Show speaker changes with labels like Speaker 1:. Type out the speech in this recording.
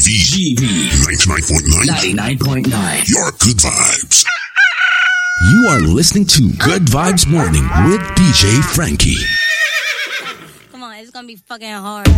Speaker 1: GV 99.9. Your good vibes.
Speaker 2: You are listening to Good Vibes Morning with DJ Frankie.
Speaker 3: Come on, it's gonna be fucking hard.